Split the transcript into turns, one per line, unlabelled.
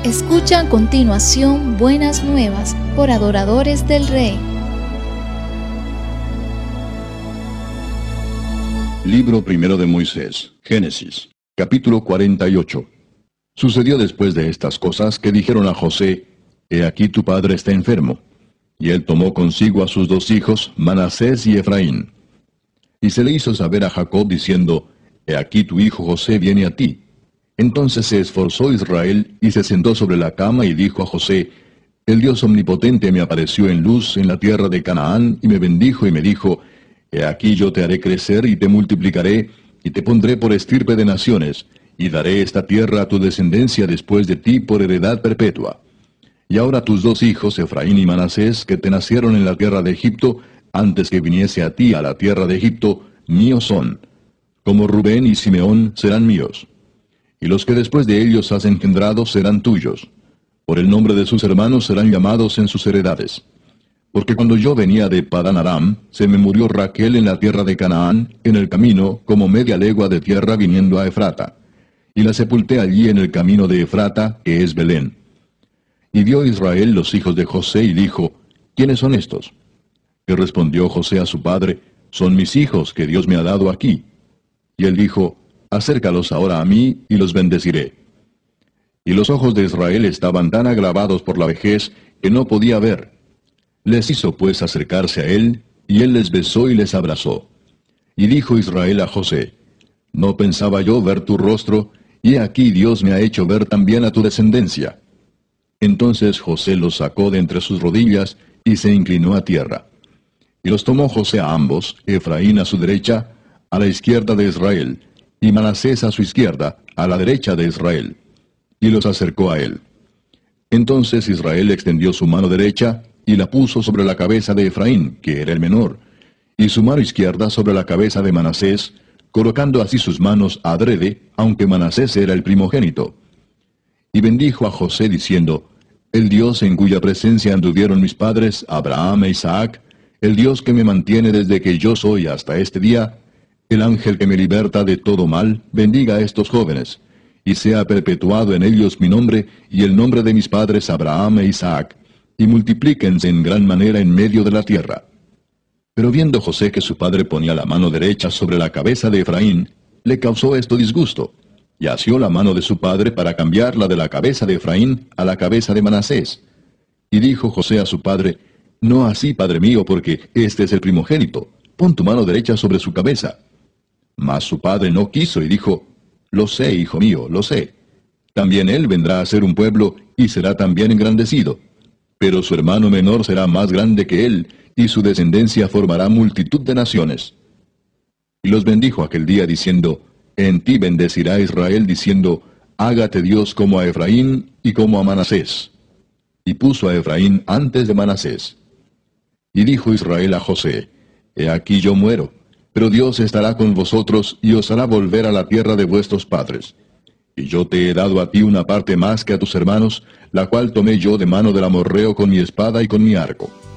Escucha a continuación Buenas Nuevas por Adoradores del Rey.
Libro primero de Moisés, Génesis, capítulo 48. Sucedió después de estas cosas que dijeron a José: He aquí tu padre está enfermo. Y él tomó consigo a sus dos hijos, Manasés y Efraín. Y se le hizo saber a Jacob diciendo: He aquí tu hijo José viene a ti. Entonces se esforzó Israel y se sentó sobre la cama y dijo a José: El Dios omnipotente me apareció en luz en la tierra de Canaán y me bendijo y me dijo: He aquí yo te haré crecer y te multiplicaré y te pondré por estirpe de naciones y daré esta tierra a tu descendencia después de ti por heredad perpetua. Y ahora tus dos hijos, Efraín y Manasés, que te nacieron en la tierra de Egipto, antes que viniese a ti a la tierra de Egipto, míos son. Como Rubén y Simeón serán míos. Y los que después de ellos has engendrado serán tuyos. Por el nombre de sus hermanos serán llamados en sus heredades. Porque cuando yo venía de Padán Aram, se me murió Raquel en la tierra de Canaán, en el camino, como media legua de tierra viniendo a Efrata. Y la sepulté allí en el camino de Efrata, que es Belén. Y vio Israel los hijos de José y dijo: ¿Quiénes son estos? Y respondió José a su padre: Son mis hijos que Dios me ha dado aquí. Y él dijo: Acércalos ahora a mí, y los bendeciré. Y los ojos de Israel estaban tan agravados por la vejez, que no podía ver. Les hizo pues acercarse a él, y él les besó y les abrazó. Y dijo Israel a José: No pensaba yo ver tu rostro, y he aquí Dios me ha hecho ver también a tu descendencia. Entonces José los sacó de entre sus rodillas, y se inclinó a tierra. Y los tomó José a ambos, Efraín a su derecha, a la izquierda de Israel, y Manasés a su izquierda, a la derecha de Israel. Y los acercó a él. Entonces Israel extendió su mano derecha, y la puso sobre la cabeza de Efraín, que era el menor, y su mano izquierda sobre la cabeza de Manasés, colocando así sus manos adrede, aunque Manasés era el primogénito. Y bendijo a José diciendo: El Dios en cuya presencia anduvieron mis padres, Abraham e Isaac, el Dios que me mantiene desde que yo soy hasta este día, el ángel que me liberta de todo mal, bendiga a estos jóvenes, y sea perpetuado en ellos mi nombre y el nombre de mis padres Abraham e Isaac, y multiplíquense en gran manera en medio de la tierra. Pero viendo José que su padre ponía la mano derecha sobre la cabeza de Efraín, le causó esto disgusto, y asió la mano de su padre para cambiarla de la cabeza de Efraín a la cabeza de Manasés. Y dijo José a su padre: No así, padre mío, porque este es el primogénito. Pon tu mano derecha sobre su cabeza. Mas su padre no quiso y dijo: Lo sé, hijo mío, lo sé. También él vendrá a ser un pueblo y será también engrandecido. Pero su hermano menor será más grande que él, y su descendencia formará multitud de naciones. Y los bendijo aquel día diciendo: En ti bendecirá Israel, diciendo: Hágate Dios como a Efraín y como a Manasés. Y puso a Efraín antes de Manasés. Y dijo Israel a José: He aquí yo muero, pero Dios estará con vosotros y os hará volver a la tierra de vuestros padres. Y yo te he dado a ti una parte más que a tus hermanos, la cual tomé yo de mano del amorreo con mi espada y con mi arco.